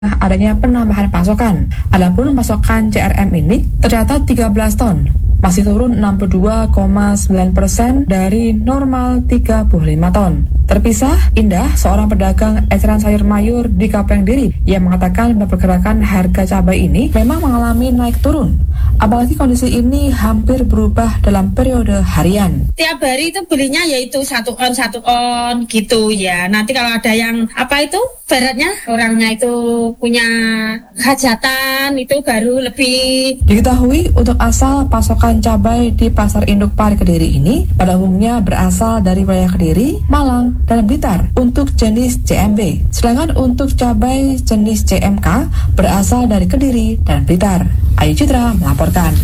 adanya penambahan pasokan. Adapun pasokan CRM ini tercatat 13 ton, masih turun 62,9% dari normal 35 ton. Terpisah, Indah, seorang pedagang eceran sayur mayur di Kapeng Diri, yang mengatakan bahwa pergerakan harga cabai ini memang mengalami naik turun. Apalagi kondisi ini hampir berubah dalam periode harian. Tiap hari itu belinya yaitu 1 on gitu ya. Nanti kalau ada yang baratnya orangnya itu punya hajatan itu baru lebih. Diketahui untuk asal pasokan cabai di Pasar Induk Pari Kediri ini pada umumnya berasal dari wilayah Kediri, Malang, dan Blitar untuk jenis CMB. Sedangkan untuk cabai jenis CMK berasal dari Kediri dan Blitar. Ayu Citra melaporkan.